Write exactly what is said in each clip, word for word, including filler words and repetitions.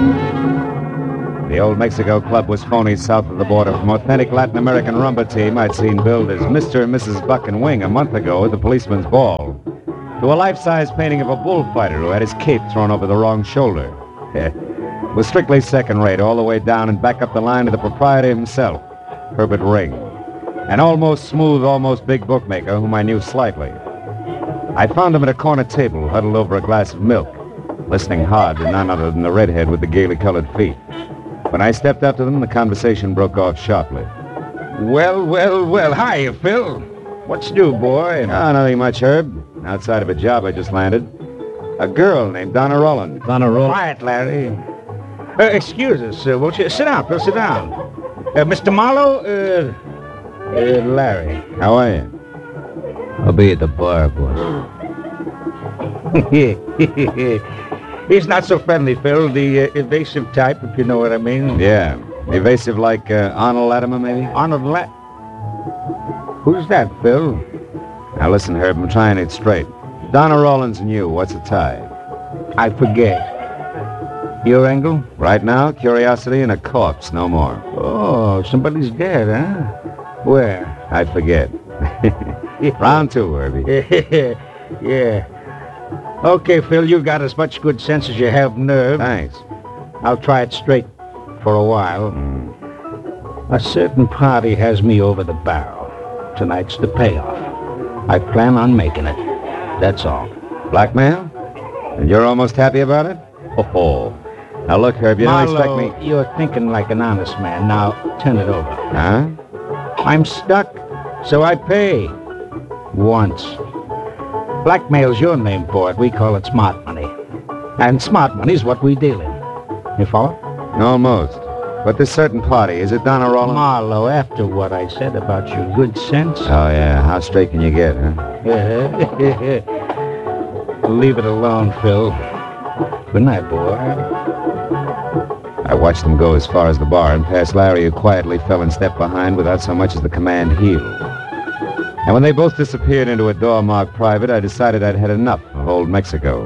The old Mexico Club was phony south of the border from authentic Latin American rumba team I'd seen billed as Mister and Missus Buck and Wing a month ago at the policeman's ball, to a life-size painting of a bullfighter who had his cape thrown over the wrong shoulder. It was strictly second-rate all the way down and back up the line to the proprietor himself, Herbert Ring, an almost smooth, almost big bookmaker whom I knew slightly. I found him at a corner table, huddled over a glass of milk, listening hard to none other than the redhead with the gaily colored feet. When I stepped up to them, the conversation broke off sharply. Well, well, well. Hiya, Phil. What's new, boy? Ah, nothing much, Herb. Outside of a job I just landed. A girl named Donna Rollins. Donna Rollins? Quiet, Larry. Uh, excuse us, uh, won't you? Sit down, Phil, sit down. Uh, Mister Marlowe, uh, uh, Larry. How are you? I'll be at the bar, boss. He's not so friendly, Phil. The uh, evasive type, if you know what I mean. Yeah. Evasive like uh, Arnold Latimer, maybe? Arnold Lat... Who's that, Phil? Now listen, Herb, I'm trying it straight. Donna Rollins and you, what's a tie? I forget. Your angle? Right now, curiosity and a corpse, no more. Oh, somebody's dead, huh? Where? I forget. Round two, Herbie. Yeah. Okay, Phil, you got as much good sense as you have nerve. Thanks. I'll try it straight for a while. Mm. A certain party has me over the barrel. Tonight's the payoff. I plan on making it. That's all. Blackmail? And you're almost happy about it? Oh, now look, Herb, you don't expect Marlowe, me... You're thinking like an honest man. Now, turn it over. Huh? I'm stuck, so I pay. Once. Blackmail's your name for it. We call it smart money. And smart money's what we deal in. You follow? Almost. But this certain party, is it Donna Rollins? Marlowe, after what I said about your good sense... Oh, yeah. How straight can you get, huh? Leave it alone, Phil. Good night, boy. I watched them go as far as the bar and past Larry, who quietly fell in step behind without so much as the command heel. And when they both disappeared into a door marked private, I decided I'd had enough of old Mexico.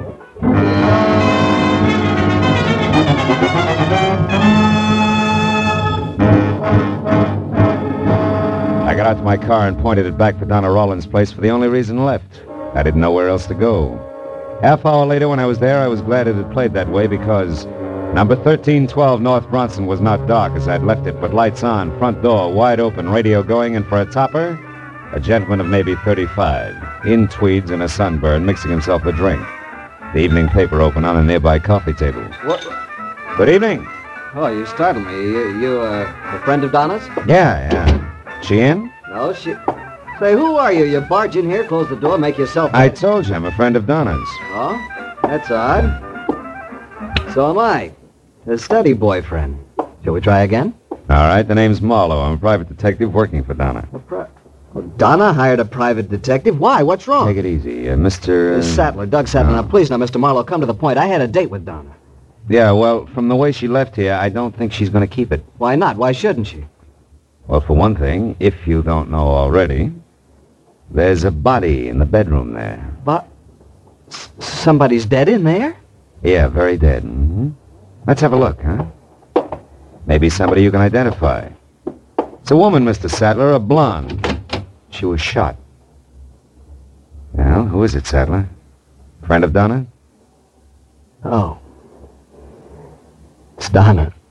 I got out to my car and pointed it back for Donna Rollins' place for the only reason left. I didn't know where else to go. Half hour later, when I was there, I was glad it had played that way because number thirteen twelve North Bronson was not dark as I'd left it, but lights on, front door wide open, radio going, and for a topper, a gentleman of maybe thirty-five, in tweeds and a sunburn, mixing himself a drink. The evening paper open on a nearby coffee table. What? Good evening. Oh, you startled me. You, you uh, a friend of Donna's? Yeah, yeah. She in? No, she... Say, who are you? You barge in here, close the door, make yourself... I told you I'm a friend of Donna's. Oh? That's odd. So am I. A steady boyfriend. Shall we try again? All right, the name's Marlowe. I'm a private detective working for Donna. A pri- oh, Donna hired a private detective? Why? What's wrong? Take it easy. Uh, Mister... Uh, Uh, Sattler, Doug Sattler. no. Now, please, now, Mister Marlowe, come to the point. I had a date with Donna. Yeah, well, from the way she left here, I don't think she's going to keep it. Why not? Why shouldn't she? Well, for one thing, if you don't know already, there's a body in the bedroom there. But... S- somebody's dead in there? Yeah, very dead. Mm-hmm. Let's have a look, huh? Maybe somebody you can identify. It's a woman, Mister Sattler, a blonde. She was shot. Well, who is it, Sattler? Friend of Donna? Oh. It's Donna.